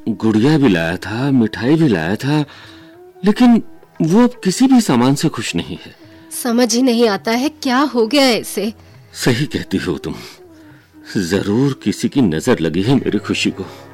गुड़िया भी लाया था, मिठाई भी लाया था, लेकिन वो अब किसी भी सामान से खुश नहीं है। समझ ही नहीं आता है क्या हो गया है इसे। सही कहती हो तुम, जरूर किसी की नजर लगी है मेरी खुशी को।